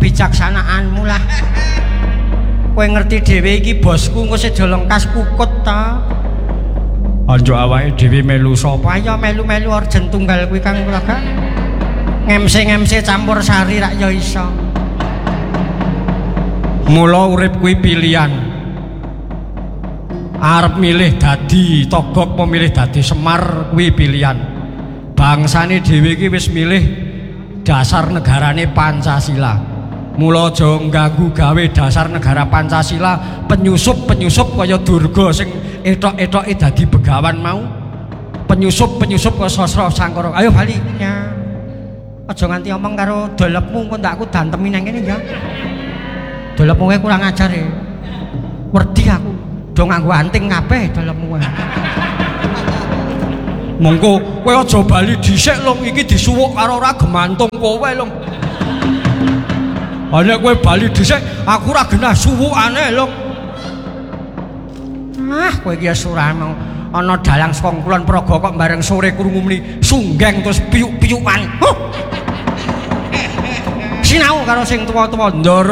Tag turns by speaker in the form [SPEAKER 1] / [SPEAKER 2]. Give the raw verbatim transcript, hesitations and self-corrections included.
[SPEAKER 1] kebijaksanaanmu lah. Kowe ngerti dhewe iki bosku engko sedo lengkas kukut ta. Anjo awake dhewe melu sapa ya melu-melu orjen tunggal kuwi Kang Praga. Ngemse-ngemse campur sari rak ya iso. Mula urip kuwi pilihan. Arep milih dadi Togog pemilih dadi Semar kuwi pilihan. Bangsane dhewe iki wis milih dasar negarane Pancasila. Mula aja ngganggu gawe dasar negara Pancasila penyusup-penyusup kaya Durga sing etok-etoke dadi begawan mau. Penyusup-penyusup kaya Sasra Sangkara. Ayo bali ya. Aja nganti omong karo dolepmu engko ndak aku dantemi nang kene ya. Dolepmu kowe kurang ajar e. Wedi aku. Do nganggo anting kabeh dolepmu kowe. Monggo kowe aja bali dhisik lho iki disuwuk karo ora gemantung kowe lho. Ana kowe bali dhisik aku ora genah suwukane lho. Ah kowe iki surano ana dalang saka Kulon Progo kok bareng sore krungu muni sunggeng terus piyuk-piyukan. Huh. Sinau karo sing tuwa-tuwa ndoro